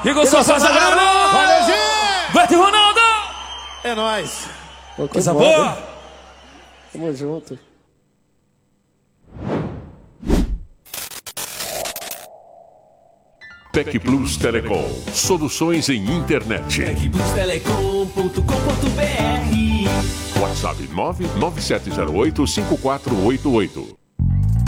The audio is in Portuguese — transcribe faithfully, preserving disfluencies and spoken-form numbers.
Igor Souza, Zagrano. Valeu, gente. Beto Ronaldo. É nóis. Coisa boa. Tamo junto. Tec Plus Telecom. Soluções em internet. tec plus telecom ponto com ponto br. WhatsApp nove nove sete zero oito cinco quatro oito oito.